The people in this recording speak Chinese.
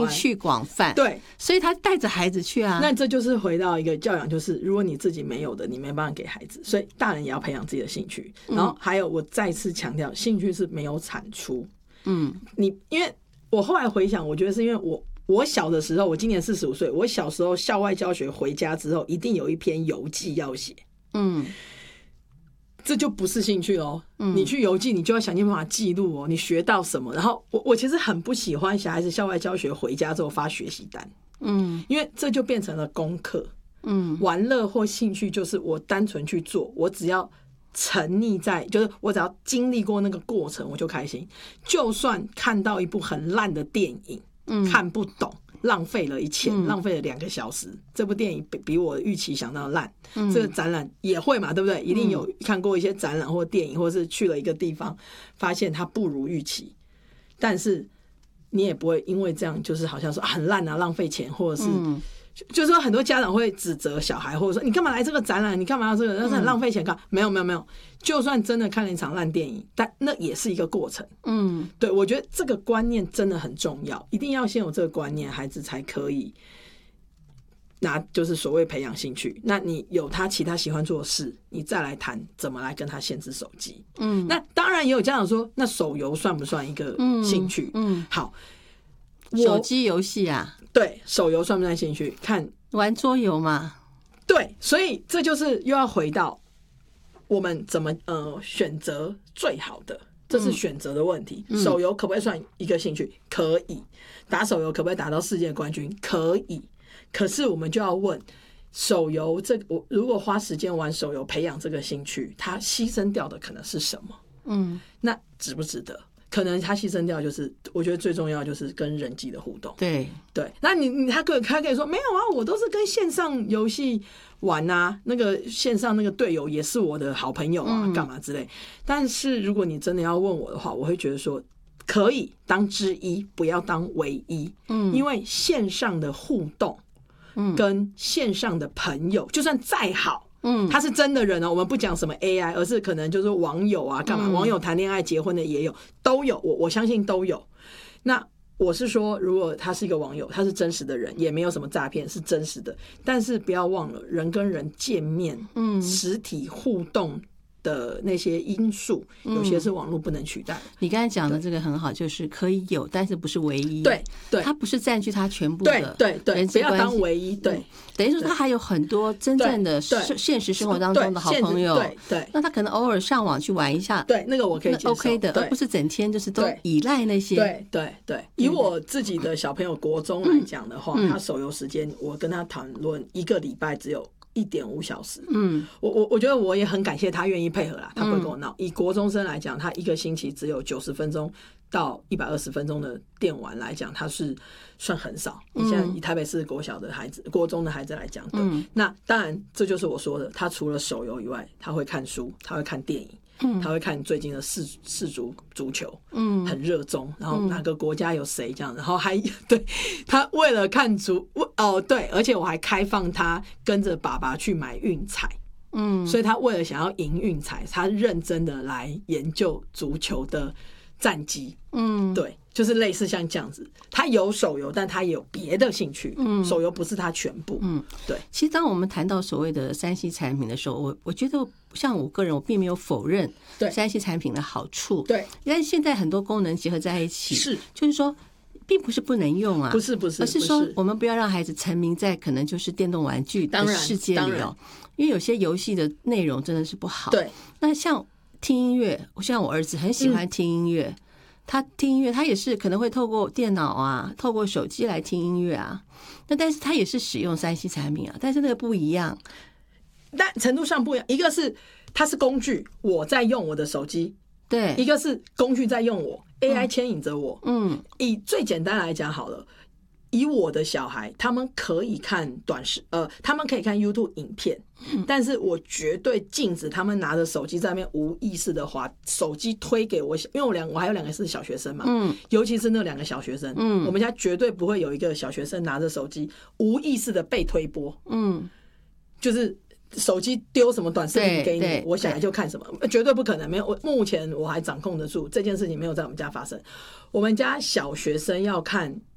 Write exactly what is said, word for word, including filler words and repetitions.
趣广泛， 对， 所以他带着孩子去啊。 那这就是回到一个教养，就是如果你自己没有的，你没办法给孩子，所以大人也要培养自己的兴趣。然后还有，我再次强调，兴趣是没有产出。嗯，你因为我后来回想，我觉得是因为我我小的时候，我今年四十五岁，我小时候校外教学回家之后，一定有一篇游记要写。嗯。这就不是兴趣哦、嗯，你去游记，你就要想尽办法记录哦，你学到什么。然后我我其实很不喜欢小孩子校外教学回家之后发学习单，嗯，因为这就变成了功课，嗯，玩乐或兴趣就是我单纯去做，我只要沉溺在，就是我只要经历过那个过程，我就开心。就算看到一部很烂的电影，嗯，看不懂。浪费了一钱、嗯，浪费了两个小时。这部电影比比我预期想到烂、嗯。这个展览也会嘛，对不对？一定有看过一些展览或电影，或是去了一个地方，发现它不如预期，但是你也不会因为这样，就是好像说、啊、很烂啊，浪费钱，或者是。嗯，就是说很多家长会指责小孩，或者说你干嘛来这个展览，你干嘛要这个，那是很浪费钱干、嗯、没有没有没有，就算真的看了一场烂电影，但那也是一个过程。嗯，对，我觉得这个观念真的很重要，一定要先有这个观念，孩子才可以拿就是所谓培养兴趣。那你有他其他喜欢做的事，你再来谈怎么来跟他限制手机。嗯，那当然也有家长说，那手游算不算一个兴趣？嗯，嗯好， 手机游戏啊。 对，手游算不算兴趣？看玩桌游嘛。 对，所以这就是又要回到我们怎么呃选择最好的，这是选择的问题、嗯。手游可不可以算一个兴趣？可以。打手游可不可以打到世界冠军？可以。可是我们就要问，手游这我如果花时间玩手游培养这个兴趣，它牺牲掉的可能是什么？嗯，那值不值得？可能他牺牲掉就是，我觉得最重要就是跟人际的互动。 对对，那你你他可以他可以说没有啊，我都是跟线上游戏玩啊，那个线上那个队友也是我的好朋友啊，干、嗯、嘛之类。但是如果你真的要问我的话，我会觉得说可以当之一，不要当唯一。嗯，因为线上的互动，嗯，跟线上的朋友，就算再好。嗯，他是真的人哦，我们不讲什么 A I， 而是可能就是网友啊，干嘛、嗯？网友谈恋爱、结婚的也有，都有，我我相信都有。那我是说，如果他是一个网友，他是真实的人，也没有什么诈骗，是真实的。但是不要忘了，人跟人见面，嗯，实体互动的那些因素，有些是网络不能取代、嗯。 你刚才讲的这个很好，就是可以有，但是不是唯一。 对对， 它不是占据它全部的人际关系， 对对对，不要当唯一。对， 等于说他还有很多真正的现实生活当中的好朋友。 对 对, 对， 那他可能偶尔上网去玩一下， 对，那个我可以接受 ，OK 的，而不是整天就是都依赖那些。 对对对，以我自己的小朋友国中来讲的话，嗯、他手游时间，我跟他谈论一个礼拜只有一点五小时，嗯，我我我觉得我也很感谢他愿意配合啦，他不会跟我闹、嗯。以国中生来讲，他一个星期只有九十分钟到一百二十分钟的电玩来讲，他是算很少。你现在以台北市国小的孩子、国中的孩子来讲，对、嗯，那当然这就是我说的，他除了手游以外，他会看书，他会看电影。嗯、他会看最近的世世足足球，嗯，很热衷，然后哪个国家有谁这样，然后还对他为了看足哦对，而且我还开放他跟着爸爸去买运彩，嗯，所以他为了想要赢运彩，他认真的来研究足球的战绩，嗯，对，就是类似像这样子，他有手游，但他也有别的兴趣，嗯，手游不是他全部，嗯，对。 其实当我们谈到所谓的三 C 产品的时候，我我觉得像我个人，我并没有否认三 C 产品的好处， 对， 但是现在很多功能结合在一起， 是， 就是说。并不是不能用啊， 不是不是， 而是说我们不要让孩子沉迷在可能就是电动玩具的世界里哦，因为有些游戏的内容真的是不好。 对， 那像听音乐，像我儿子很喜欢听音乐，嗯、他听音乐，他也是可能会透过电脑啊，透过手机来听音乐啊。那但是他也是使用三 C 产品啊，但是那个不一样， 但程度上不一样。一个是它是工具，我在用我的手机， 对； 一个是工具在用我。A I 牵引着我，嗯，以最简单来讲好了，以我的小孩，他们可以看短视，呃，他们可以看 YouTube 影片，嗯、但是我绝对禁止他们拿着手机在那边无意识的滑手机推给我，因为我两我还有两个是小学生嘛，嗯，尤其是那两个小学生，嗯，我们家绝对不会有一个小学生拿着手机无意识的被推播，嗯，就是。手机丢什么短视频给你，我小孩就看什么，绝对不可能。没有，目前我还掌控得住这件事情，没有在我们家发生。我们家小学生要看